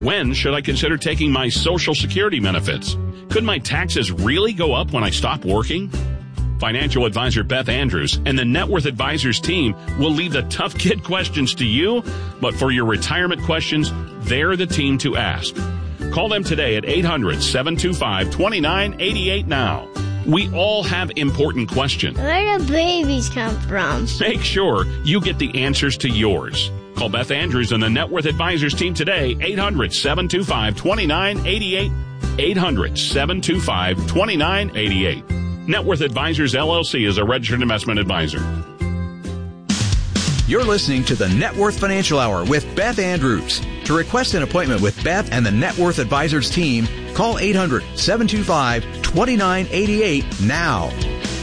When should I consider taking my Social Security benefits? Could my taxes really go up when I stop working? Financial advisor Beth Andrews and the Net Worth Advisors team will leave the tough kid questions to you, but for your retirement questions, they're the team to ask. Call them today at 800-725-2988 now. We all have important questions. Where do babies come from? Make sure you get the answers to yours. Call Beth Andrews and the Net Worth Advisors team today, 800-725-2988, 800-725-2988. Net Worth Advisors, LLC is a registered investment advisor. You're listening to the Net Worth Financial Hour with Beth Andrews. To request an appointment with Beth and the Net Worth Advisors team, call 800-725-2988 now.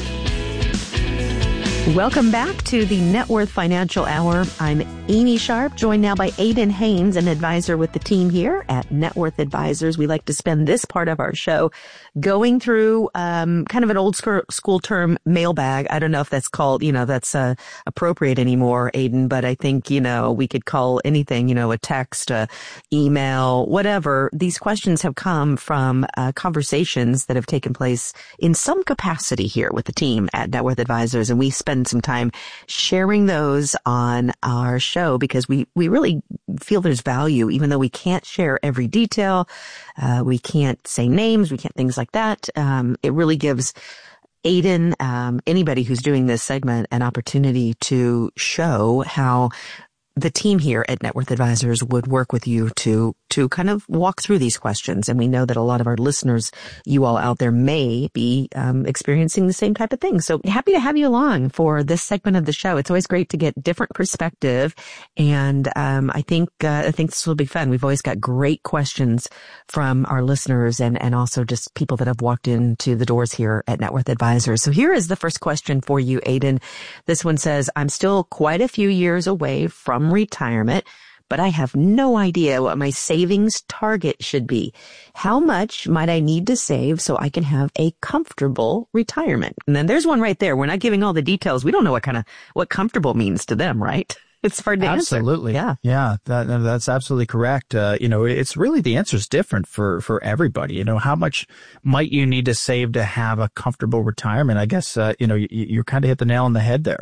Welcome back to the Net Worth Financial Hour. I'm Amy Sharp, joined now by Aidan Haynes, an advisor with the team here at Net Worth Advisors. We like to spend this part of our show going through kind of an old school term, mailbag. I don't know if that's called, that's appropriate anymore, Aidan, but I think, we could call anything, a text, a email, whatever. These questions have come from conversations that have taken place in some capacity here with the team at Net Worth Advisors, and we spend some time sharing those on our show because we really feel there's value, even though we can't share every detail. We can't say names. We can't things like that. It really gives Aidan, anybody who's doing this segment, an opportunity to show how the team here at Net Worth Advisors would work with you to kind of walk through these questions. And we know that a lot of our listeners, you all out there, may be experiencing the same type of thing. So happy to have you along for this segment of the show. It's always great to get different perspective. And I think this will be fun. We've always got great questions from our listeners and also just people that have walked into the doors here at Net Worth Advisors. So here is the first question for you, Aidan. This one says, I'm still quite a few years away from retirement, but I have no idea what my savings target should be. How much might I need to save so I can have a comfortable retirement? And then there's one right there. We're not giving all the details. We don't know what comfortable means to them, right? It's hard to answer. Absolutely. Yeah. That's absolutely correct. It's really, the answer is different for everybody. How much might you need to save to have a comfortable retirement? I guess, you kind of hit the nail on the head there.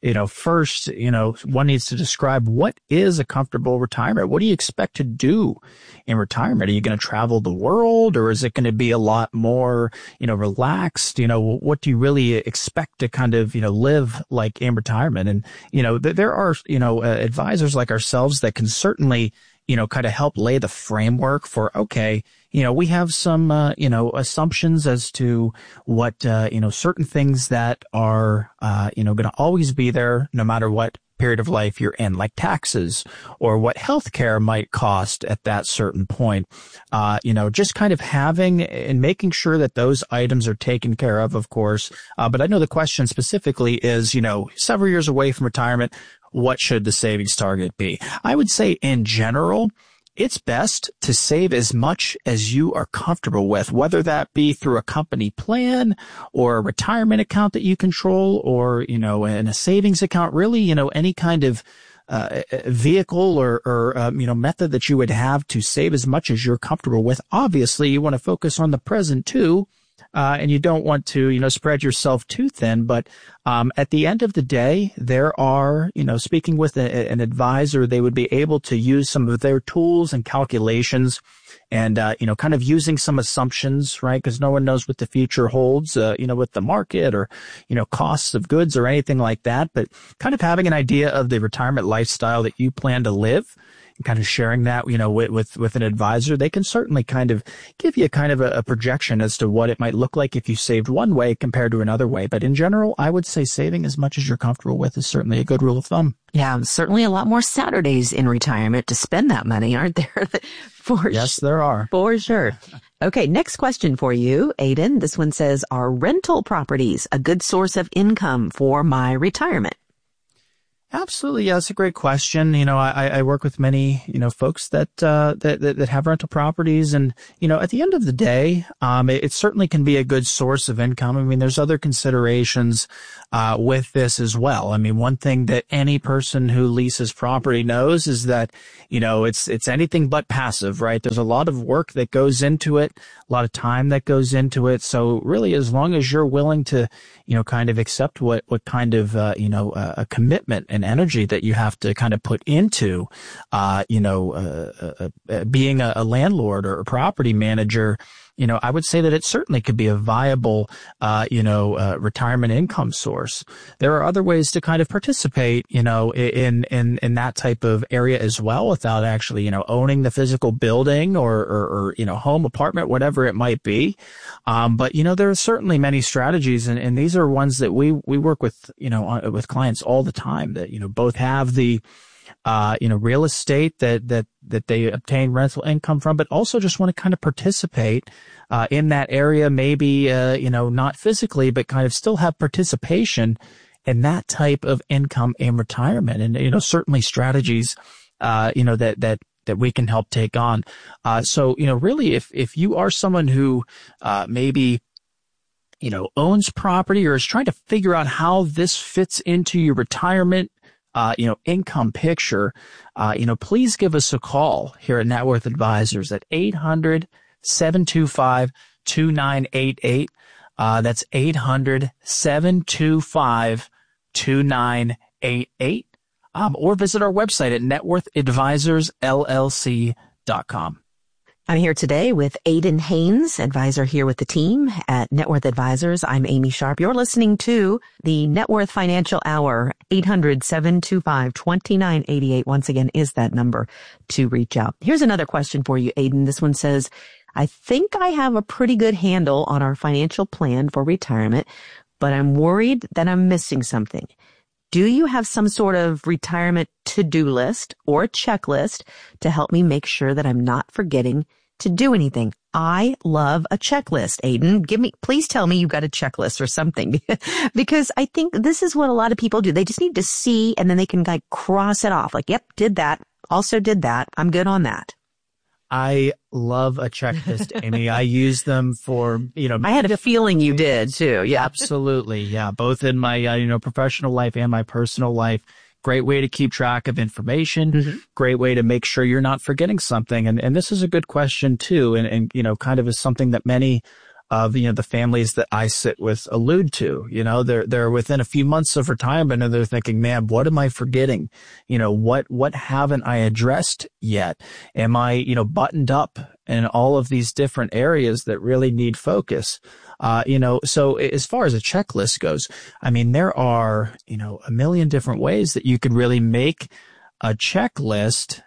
First, one needs to describe what is a comfortable retirement. What do you expect to do in retirement? Are you going to travel the world, or is it going to be a lot more, relaxed? What do you really expect to kind of, live like in retirement? And, there are, advisors like ourselves that can certainly, kind of help lay the framework for, okay, we have some, assumptions as to what, certain things that are, going to always be there no matter what period of life you're in, like taxes or what healthcare might cost at that certain point. Just kind of having and making sure that those items are taken care of course. But I know the question specifically is, several years away from retirement, what should the savings target be? I would say in general, it's best to save as much as you are comfortable with, whether that be through a company plan or a retirement account that you control, or, in a savings account, really, any kind of vehicle or method that you would have to save as much as you're comfortable with. Obviously, you want to focus on the present too. And you don't want to, spread yourself too thin. But at the end of the day, there are, speaking with an advisor, they would be able to use some of their tools and calculations and, kind of using some assumptions, right? Because no one knows what the future holds, with the market or, costs of goods or anything like that. But kind of having an idea of the retirement lifestyle that you plan to live, kind of sharing that, with an advisor, they can certainly kind of give you kind of a projection as to what it might look like if you saved one way compared to another way. But in general, I would say saving as much as you're comfortable with is certainly a good rule of thumb. Yeah, certainly a lot more Saturdays in retirement to spend that money, aren't there? Yes, there are. For sure. Okay, next question for you, Aidan. This one says, are rental properties a good source of income for my retirement? Absolutely. Yeah, that's a great question. I work with many, folks that have rental properties, and, at the end of the day, it certainly can be a good source of income. I mean, there's other considerations, with this as well. I mean, one thing that any person who leases property knows is that, it's anything but passive, right? There's a lot of work that goes into it, a lot of time that goes into it. So really, as long as you're willing to, kind of accept what kind of, a commitment and energy that you have to kind of put into, being a landlord or a property manager, I would say that it certainly could be a viable, retirement income source. There are other ways to kind of participate, in that type of area as well without actually, owning the physical building or home, apartment, whatever it might be. But, there are certainly many strategies, and these are ones that we work with, with clients all the time that, both have the, real estate that they obtain rental income from, but also just want to kind of participate, in that area, maybe, not physically, but kind of still have participation in that type of income in retirement. And, certainly strategies, that we can help take on. So, really, if you are someone who, maybe, owns property or is trying to figure out how this fits into your retirement, income picture, please give us a call here at Net Worth Advisors at 800-725-2988. That's 800-725-2988. Or visit our website at networthadvisorsllc.com. I'm here today with Aidan Haynes, advisor here with the team at Net Worth Advisors. I'm Amy Sharp. You're listening to the Net Worth Financial Hour. 800-725-2988. Once again, is that number to reach out. Here's another question for you, Aidan. This one says, I think I have a pretty good handle on our financial plan for retirement, but I'm worried that I'm missing something. Do you have some sort of retirement to-do list or checklist to help me make sure that I'm not forgetting to do anything? I love a checklist, Aidan. Please tell me you've got a checklist or something, because I think this is what a lot of people do. They just need to see, and then they can cross it off. Yep, did that. Also did that. I'm good on that. I love a checklist, Amy. I use them for, I had a feeling you did too. Yeah. Absolutely. Yeah. Both in my, professional life and my personal life. Great way to keep track of information. Mm-hmm. Great way to make sure you're not forgetting something. And this is a good question too. And kind of is something that many of, the families that I sit with allude to. They're within a few months of retirement and they're thinking, man, what am I forgetting? What haven't I addressed yet? Am I, buttoned up in all of these different areas that really need focus? So as far as a checklist goes, I mean, there are, a million different ways that you could really make a checklist,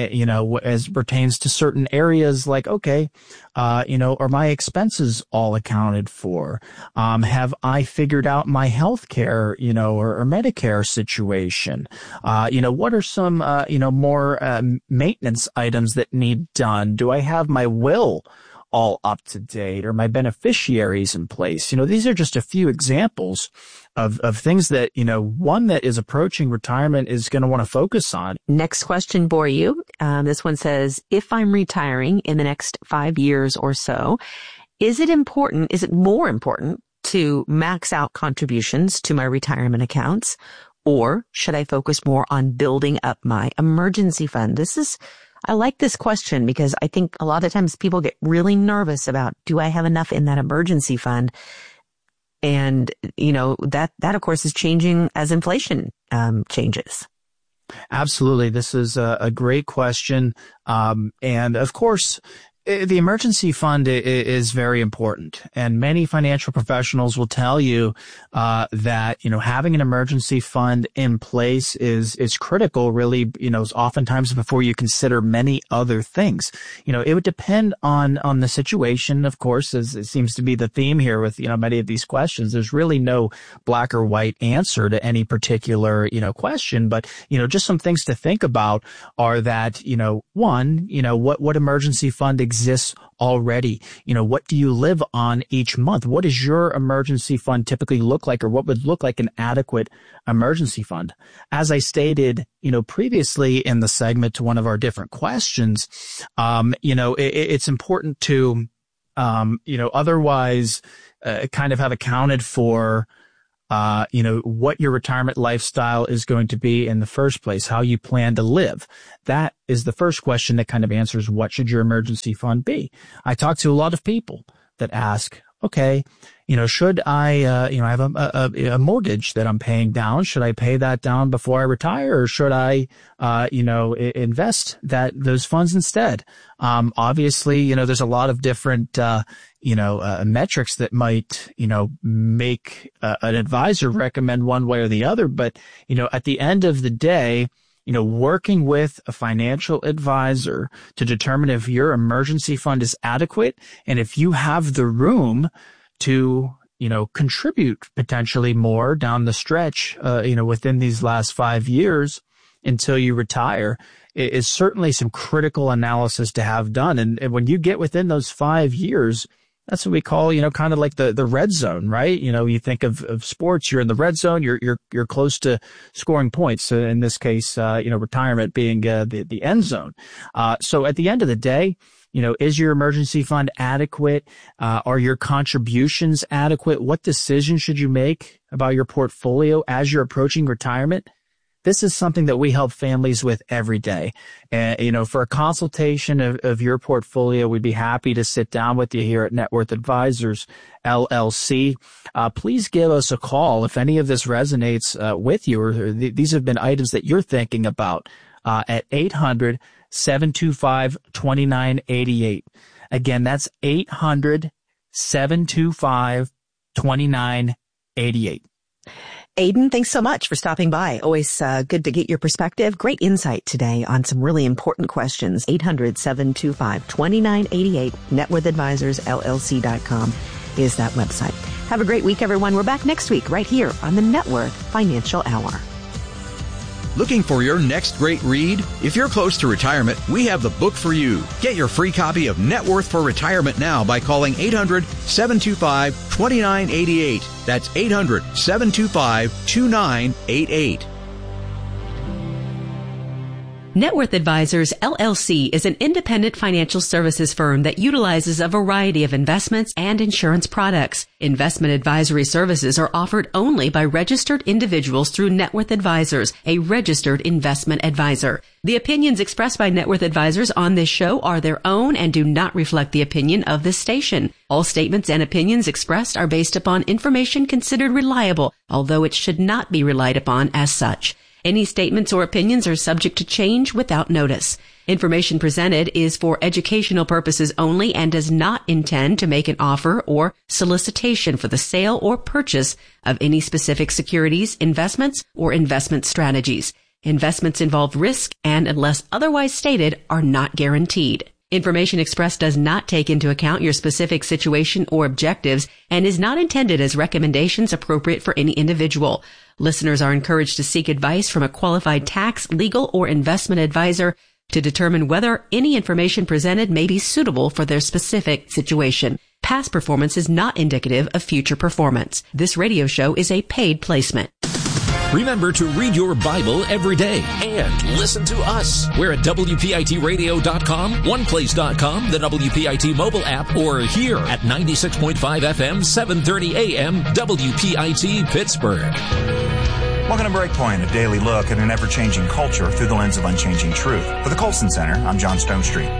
as pertains to certain areas like, okay, are my expenses all accounted for? Have I figured out my health care, or Medicare situation? What are some, more, maintenance items that need done? Do I have my will all up to date, or my beneficiaries in place? These are just a few examples of things that, one that is approaching retirement is going to want to focus on. Next question for you. This one says, if I'm retiring in the next 5 years or so, is it more important to max out contributions to my retirement accounts, or should I focus more on building up my emergency fund? I like this question because I think a lot of times people get really nervous about, do I have enough in that emergency fund? And, that of course is changing as inflation changes. Absolutely. This is a great question. And of course, the emergency fund is very important, and many financial professionals will tell you that having an emergency fund in place is critical. Really, oftentimes before you consider many other things. It would depend on the situation, of course, as it seems to be the theme here with many of these questions. There's really no black or white answer to any particular question, but just some things to think about are that one, what emergency fund exists exists already? What do you live on each month? What does your emergency fund typically look like, or what would look like an adequate emergency fund? As I stated, previously in the segment to one of our different questions, it's important to, otherwise kind of have accounted for what your retirement lifestyle is going to be in the first place, how you plan to live. That is the first question that kind of answers what should your emergency fund be. I talk to a lot of people that ask, okay, should I, I have a mortgage that I'm paying down. Should I pay that down before I retire, or should I, invest those funds instead? Obviously, there's a lot of different, metrics that might, make an advisor recommend one way or the other. But, at the end of the day, working with a financial advisor to determine if your emergency fund is adequate and if you have the room to, contribute potentially more down the stretch, within these last 5 years until you retire, is certainly some critical analysis to have done. And when you get within those 5 years, that's what we call, kind of like the red zone, right? You think of sports, you're in the red zone, you're close to scoring points. So in this case, retirement being the end zone. So at the end of the day, is your emergency fund adequate? Are your contributions adequate? What decisions should you make about your portfolio as you're approaching retirement? This is something that we help families with every day. And, for a consultation of your portfolio, we'd be happy to sit down with you here at Net Worth Advisors, LLC. Please give us a call if any of this resonates with you, or these have been items that you're thinking about, at 800-725-2988. Again, that's 800-725-2988. Aiden, thanks so much for stopping by. Always good to get your perspective. Great insight today on some really important questions. 800-725-2988. NetworthAdvisorsLLC.com is that website. Have a great week, everyone. We're back next week right here on the Net Worth Financial Hour. Looking for your next great read? If you're close to retirement, we have the book for you. Get your free copy of Net Worth for Retirement now by calling 800-725-2988. That's 800-725-2988. Net Worth Advisors, LLC is an independent financial services firm that utilizes a variety of investments and insurance products. Investment advisory services are offered only by registered individuals through Net Worth Advisors, a registered investment advisor. The opinions expressed by Net Worth Advisors on this show are their own and do not reflect the opinion of this station. All statements and opinions expressed are based upon information considered reliable, although it should not be relied upon as such. Any statements or opinions are subject to change without notice. Information presented is for educational purposes only and does not intend to make an offer or solicitation for the sale or purchase of any specific securities, investments, or investment strategies. Investments involve risk and, unless otherwise stated, are not guaranteed. Information expressed does not take into account your specific situation or objectives and is not intended as recommendations appropriate for any individual. Listeners are encouraged to seek advice from a qualified tax, legal, or investment advisor to determine whether any information presented may be suitable for their specific situation. Past performance is not indicative of future performance. This radio show is a paid placement. Remember to read your Bible every day and listen to us. We're at WPITradio.com, OnePlace.com, the WPIT mobile app, or here at 96.5 FM, 730 AM, WPIT Pittsburgh. Welcome to Breakpoint, a daily look at an ever-changing culture through the lens of unchanging truth. For the Colson Center, I'm John Stonestreet.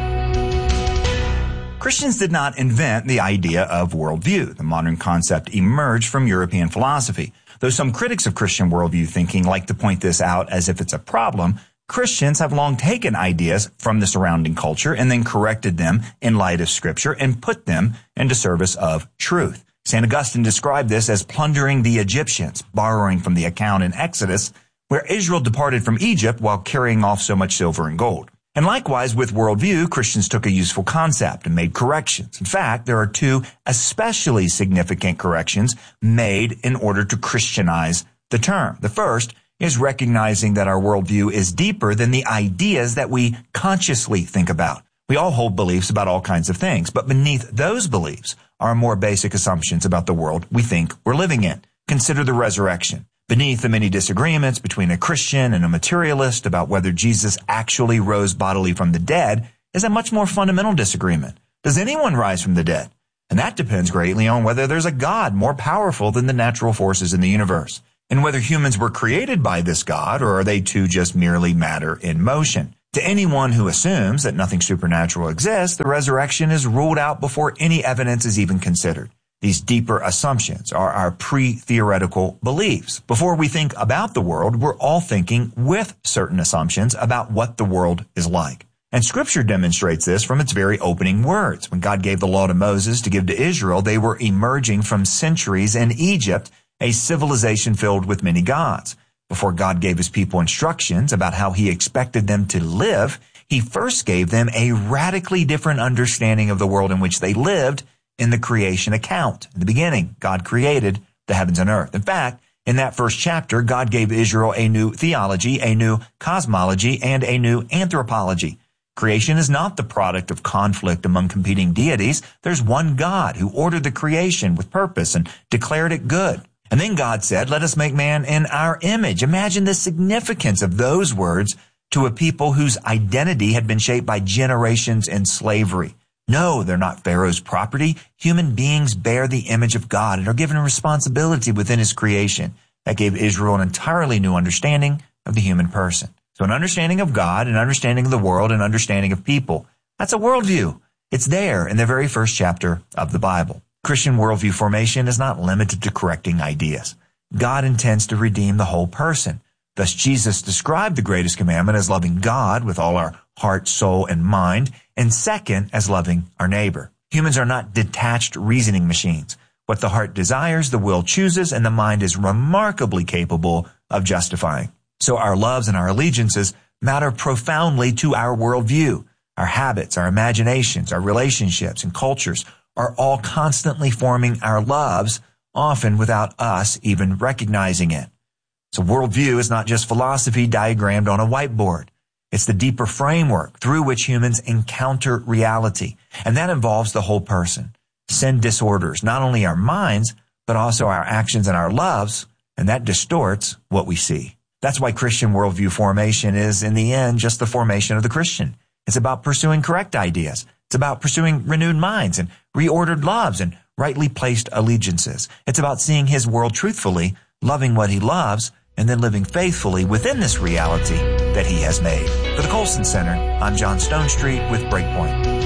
Christians did not invent the idea of worldview. The modern concept emerged from European philosophy. Though some critics of Christian worldview thinking like to point this out as if it's a problem, Christians have long taken ideas from the surrounding culture and then corrected them in light of Scripture and put them into service of truth. St. Augustine described this as plundering the Egyptians, borrowing from the account in Exodus, where Israel departed from Egypt while carrying off so much silver and gold. And likewise, with worldview, Christians took a useful concept and made corrections. In fact, there are two especially significant corrections made in order to Christianize the term. The first is recognizing that our worldview is deeper than the ideas that we consciously think about. We all hold beliefs about all kinds of things, but beneath those beliefs are more basic assumptions about the world we think we're living in. Consider the resurrection. Beneath the many disagreements between a Christian and a materialist about whether Jesus actually rose bodily from the dead is a much more fundamental disagreement. Does anyone rise from the dead? And that depends greatly on whether there's a God more powerful than the natural forces in the universe, and whether humans were created by this God, or are they too just merely matter in motion. To anyone who assumes that nothing supernatural exists, the resurrection is ruled out before any evidence is even considered. These deeper assumptions are our pre-theoretical beliefs. Before we think about the world, we're all thinking with certain assumptions about what the world is like. And Scripture demonstrates this from its very opening words. When God gave the law to Moses to give to Israel, they were emerging from centuries in Egypt, a civilization filled with many gods. Before God gave his people instructions about how he expected them to live, he first gave them a radically different understanding of the world in which they lived in the creation account. In the beginning, God created the heavens and earth. In fact, in that first chapter, God gave Israel a new theology, a new cosmology, and a new anthropology. Creation is not the product of conflict among competing deities. There's one God who ordered the creation with purpose and declared it good. And then God said, let us make man in our image. Imagine the significance of those words to a people whose identity had been shaped by generations in slavery. No, they're not Pharaoh's property. Human beings bear the image of God and are given a responsibility within his creation. That gave Israel an entirely new understanding of the human person. So an understanding of God, an understanding of the world, an understanding of people. That's a worldview. It's there in the very first chapter of the Bible. Christian worldview formation is not limited to correcting ideas. God intends to redeem the whole person. Thus, Jesus described the greatest commandment as loving God with all our heart, soul, and mind, and second, as loving our neighbor. Humans are not detached reasoning machines. What the heart desires, the will chooses, and the mind is remarkably capable of justifying. So our loves and our allegiances matter profoundly to our worldview. Our habits, our imaginations, our relationships, and cultures are all constantly forming our loves, often without us even recognizing it. So worldview is not just philosophy diagrammed on a whiteboard. It's the deeper framework through which humans encounter reality. And that involves the whole person. Sin disorders not only our minds, but also our actions and our loves, and that distorts what we see. That's why Christian worldview formation is, in the end, just the formation of the Christian. It's about pursuing correct ideas. It's about pursuing renewed minds and reordered loves and rightly placed allegiances. It's about seeing his world truthfully, loving what he loves, and then living faithfully within this reality that he has made. For the Colson Center, I'm John Stonestreet with Breakpoint.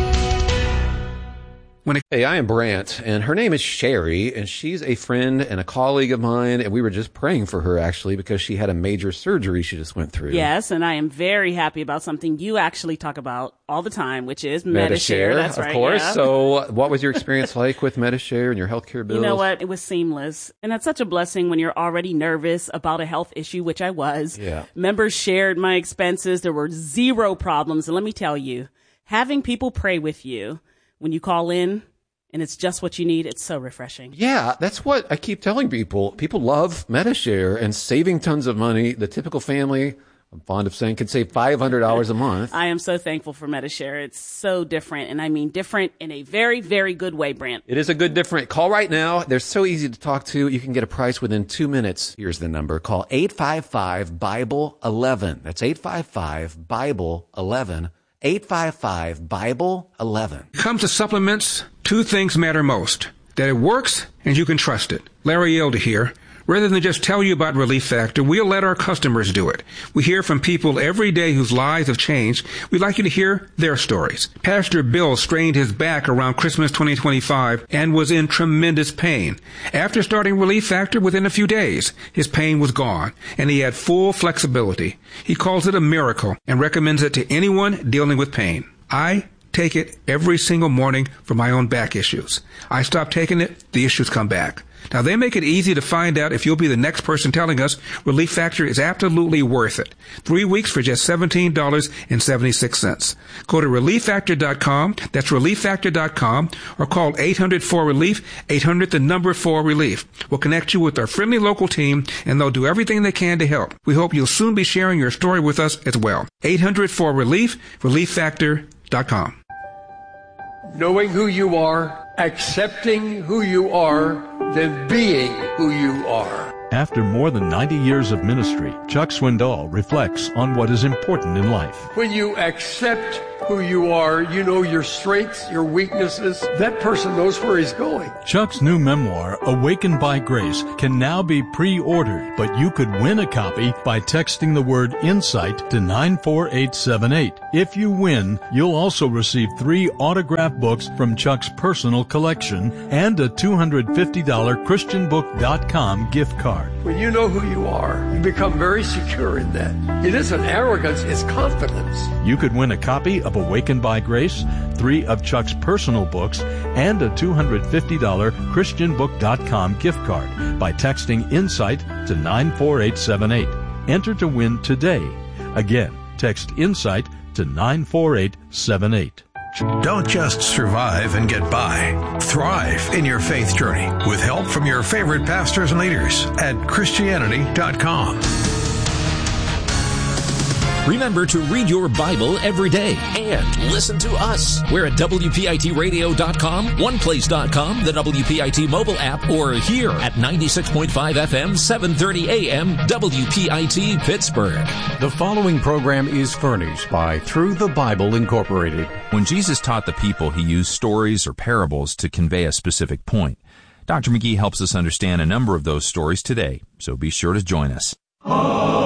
Hey, I am Brant, and her name is Sherry, and she's a friend and a colleague of mine, and we were just praying for her, actually, because she had a major surgery she just went through. Yes, and I am very happy about something you actually talk about all the time, which is Medi-Share. That's right, of course. Yeah. So what was your experience like with Medi-Share and your healthcare bills? You know what? It was seamless, and that's such a blessing when you're already nervous about a health issue, which I was. Yeah. Members shared my expenses. There were zero problems, and let me tell you, having people pray with you when you call in, and it's just what you need. It's so refreshing. Yeah, that's what I keep telling people. People love Medi-Share and saving tons of money. The typical family, I'm fond of saying, could save $500 a month. I am so thankful for Medi-Share. It's so different, and I mean different in a very, very good way, Brant. It is a good different. Call right now. They're so easy to talk to. You can get a price within 2 minutes. Here's the number. Call 855-BIBLE-11. That's 855-BIBLE-11. 855-BIBLE-11. Comes to supplements, two things matter most. That it works and you can trust it. Larry Elder here. Rather than just tell you about Relief Factor, we'll let our customers do it. We hear from people every day whose lives have changed. We'd like you to hear their stories. Pastor Bill strained his back around Christmas 2025 and was in tremendous pain. After starting Relief Factor, within a few days, his pain was gone, and he had full flexibility. He calls it a miracle and recommends it to anyone dealing with pain. I take it every single morning for my own back issues. I stop taking it, the issues come back. Now, they make it easy to find out if you'll be the next person telling us Relief Factor is absolutely worth it. 3 weeks for just $17.76. Go to ReliefFactor.com. That's ReliefFactor.com. Or call 800-4RELIEF, 800-4RELIEF. We'll connect you with our friendly local team, and they'll do everything they can to help. We hope you'll soon be sharing your story with us as well. 800-4RELIEF, ReliefFactor.com. knowing who you are, accepting who you are, then being who you are. After more than 90 years of ministry, Chuck Swindoll reflects on what is important in life. When you accept who you are, you know your strengths, your weaknesses. That person knows where he's going. Chuck's new memoir, Awakened by Grace, can now be pre-ordered, but you could win a copy by texting the word INSIGHT to 94878. If you win, you'll also receive 3 autographed books from Chuck's personal collection and a $250 ChristianBook.com gift card. When you know who you are, you become very secure in that. It isn't arrogance, it's confidence. You could win a copy of Awakened by Grace, 3 of Chuck's personal books, and a $250 ChristianBook.com gift card by texting INSIGHT to 94878. Enter to win today. Again, text INSIGHT to 94878. Don't just survive and get by. Thrive in your faith journey with help from your favorite pastors and leaders at Christianity.com. Remember to read your Bible every day and listen to us. We're at WPITradio.com, OnePlace.com, the WPIT mobile app, or here at 96.5 FM, 730 AM, WPIT Pittsburgh. The following program is furnished by Through the Bible Incorporated. When Jesus taught the people, he used stories or parables to convey a specific point. Dr. McGee helps us understand a number of those stories today, so be sure to join us.